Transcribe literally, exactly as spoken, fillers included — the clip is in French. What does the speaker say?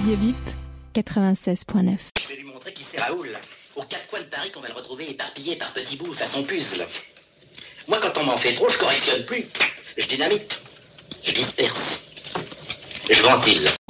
Radio V I P quatre-vingt-seize point neuf. Je vais lui montrer qui c'est Raoul. Aux quatre coins de Paris qu'on va le retrouver éparpillé par petits bouts façon puzzle. Moi, quand on m'en fait trop, je correctionne plus. Je dynamite. Je disperse. Je ventile.